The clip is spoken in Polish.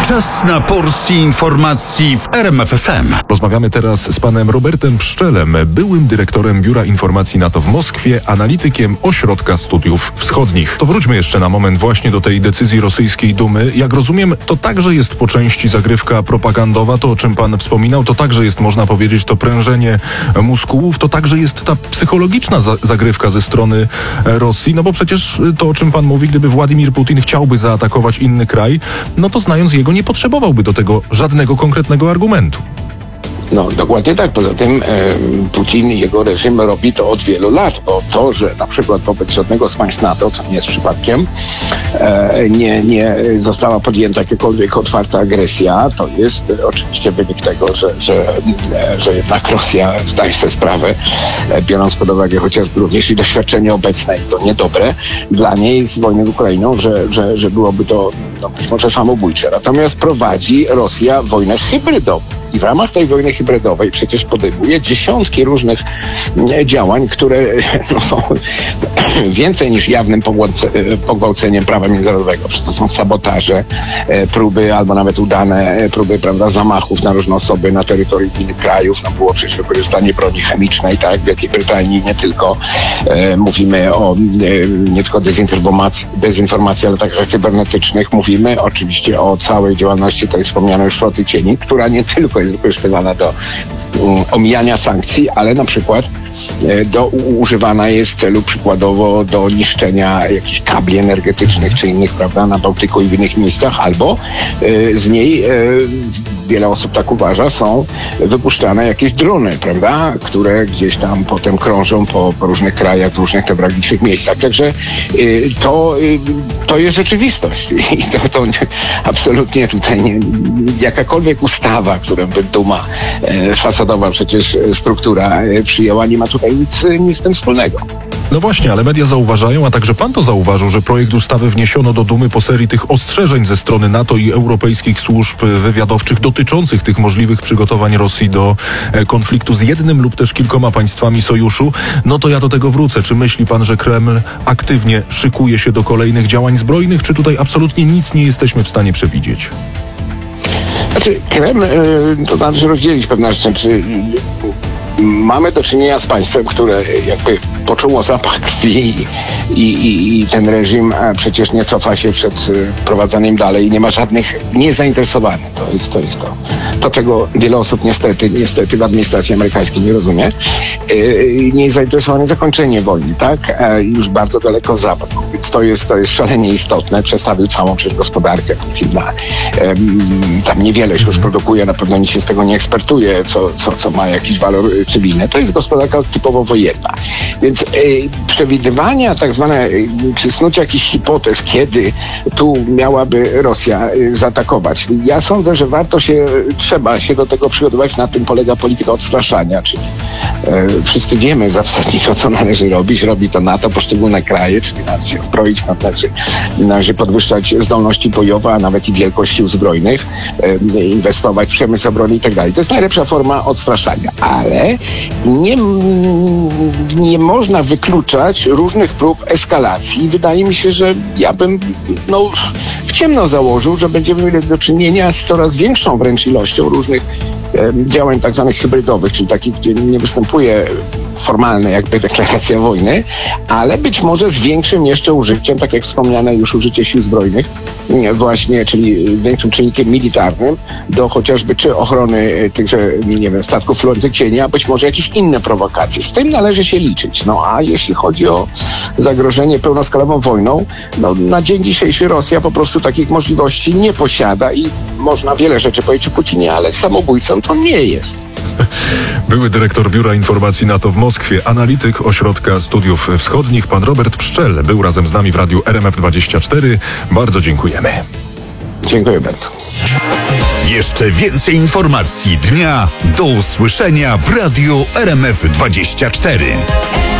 Czas na porcję informacji w RMF FM. Rozmawiamy teraz z panem Robertem Pszczelem, byłym dyrektorem Biura Informacji NATO w Moskwie, analitykiem Ośrodka Studiów Wschodnich. To wróćmy jeszcze na moment właśnie do tej decyzji rosyjskiej Dumy. Jak rozumiem, to także jest po części zagrywka propagandowa, to o czym pan wspominał, to także jest, można powiedzieć, to prężenie muskułów, to także jest ta psychologiczna zagrywka ze strony Rosji, no bo przecież to, o czym pan mówi, gdyby Władimir Putin chciałby zaatakować inny kraj, no to znając jego nie potrzebowałby do tego żadnego konkretnego argumentu. No, dokładnie tak. Poza tym Putin i jego reżim robi to od wielu lat, bo to, że na przykład wobec żadnego z państw NATO, co nie jest przypadkiem, nie została podjęta jakakolwiek otwarta agresja, to jest oczywiście wynik tego, że jednak Rosja zdaje sobie sprawę, biorąc pod uwagę chociażby również i doświadczenie obecne, i to niedobre dla niej z wojny z Ukrainą, że byłoby to być może samobójcze. Natomiast prowadzi Rosja wojnę hybrydową. I w ramach tej wojny hybrydowej przecież podejmuje dziesiątki różnych działań, które są więcej niż jawnym pogwałceniem prawa międzynarodowego. Przecież to są sabotaże, próby albo nawet udane próby, prawda, zamachów na różne osoby na terytorium innych krajów. No było przecież wykorzystanie broni chemicznej, tak, w Wielkiej Brytanii, nie tylko. Mówimy o nie tylko dezinformacji, ale także cybernetycznych. Mówimy oczywiście o całej działalności tej wspomnianej już floty cieni, która nie tylko jest wykorzystywana do omijania sankcji, ale na przykład używana jest w celu przykładowo do niszczenia jakichś kabli energetycznych czy innych, prawda, na Bałtyku i w innych miejscach, albo z niej wiele osób tak uważa, są wypuszczane jakieś drony, prawda, które gdzieś tam potem krążą po różnych krajach, w różnych newralgicznych miejscach. Także to jest rzeczywistość i to absolutnie tutaj jakakolwiek ustawa, którą by Duma fasadowa przecież struktura przyjęła, nie ma tutaj nic z tym wspólnego. No właśnie, ale media zauważają, a także pan to zauważył, że projekt ustawy wniesiono do Dumy po serii tych ostrzeżeń ze strony NATO i europejskich służb wywiadowczych dotyczących tych możliwych przygotowań Rosji do konfliktu z jednym lub też kilkoma państwami sojuszu. No to ja do tego wrócę. Czy myśli pan, że Kreml aktywnie szykuje się do kolejnych działań zbrojnych, czy tutaj absolutnie nic nie jesteśmy w stanie przewidzieć? Znaczy, Kreml, to należy rozdzielić pewne rzeczy. Mamy do czynienia z państwem, które jakby poczuło zapach krwi i ten reżim przecież nie cofa się przed prowadzeniem dalej i nie ma żadnych niezainteresowanych. To jest to, czego wiele osób niestety w administracji amerykańskiej nie rozumie. Nie jest zainteresowane zakończeniem wojny, tak? Już bardzo daleko za mną. Więc to jest szalenie istotne. Przestawił całą przecież gospodarkę. Tam niewiele się już produkuje, na pewno nic się z tego nie ekspertuje, co ma jakiś walor cywilny. To jest gospodarka typowo wojenna. Więc przewidywania tak zwane, czy snucie jakichś hipotez, kiedy tu miałaby Rosja zaatakować. Ja sądzę, że trzeba się do tego przygotować. Na tym polega polityka odstraszania, czyli wszyscy wiemy zasadniczo, co należy robić. Robi to NATO, poszczególne kraje, czyli należy się zbroić, należy podwyższać zdolności bojowe, a nawet i wielkość sił zbrojnych, inwestować w przemysł obrony i tak dalej. To jest najlepsza forma odstraszania, ale nie można wykluczać różnych prób eskalacji. Wydaje mi się, że ja bym w ciemno założył, że będziemy mieli do czynienia z coraz większą wręcz ilością różnych działań tak zwanych hybrydowych, czyli takich, gdzie nie występuje formalna jakby deklaracja wojny, ale być może z większym jeszcze użyciem, tak jak wspomniane już użycie sił zbrojnych, właśnie, czyli większym czynnikiem militarnym do chociażby czy ochrony tychże, nie wiem, statków floty cieni, a być może jakieś inne prowokacje. Z tym należy się liczyć. No a jeśli chodzi o zagrożenie pełnoskalową wojną, na dzień dzisiejszy Rosja po prostu takich możliwości nie posiada i można wiele rzeczy powiedzieć o Putinie, ale samobójcą to nie jest. Były dyrektor Biura Informacji NATO w Moskwie, analityk Ośrodka Studiów Wschodnich, pan Robert Pszczel, był razem z nami w radiu RMF24. Bardzo dziękujemy. Dziękuję bardzo. Jeszcze więcej informacji dnia do usłyszenia w radiu RMF24.